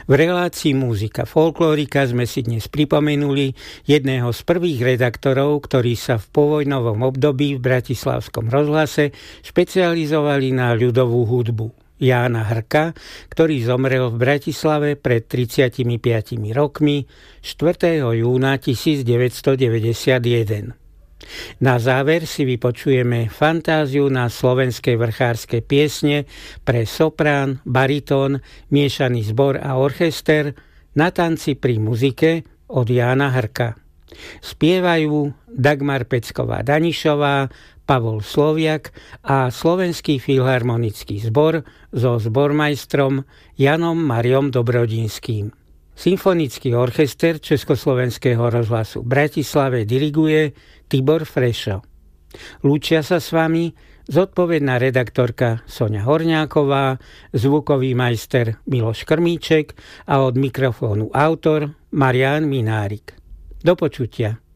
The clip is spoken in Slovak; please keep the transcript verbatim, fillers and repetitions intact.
V relácii Múzika folklórika sme si dnes pripomenuli jedného z prvých redaktorov, ktorí sa v povojnovom období v bratislavskom rozhlase špecializovali na ľudovú hudbu. Jána Hrka, ktorý zomrel v Bratislave pred tridsiatimi piatimi rokmi štvrtého júna tisícdeväťstodeväťdesiatjeden. Na záver si vypočujeme fantáziu na slovenské vrchárske piesne pre soprán, baritón, miešaný zbor a orchester Na tanci pri muzike od Jána Hrka. Spievajú Dagmar Pecková-Danišová, Pavol Sloviak a Slovenský filharmonický zbor so zbormajstrom Janom Mariom Dobrodinským. Symfonický orchester Československého rozhlasu v Bratislave diriguje Tibor Frešo. Lúčia sa s vami zodpovedná redaktorka Soňa Horňáková, zvukový majster Miloš Krmíček a od mikrofónu autor Marián Minárik. Do počutia.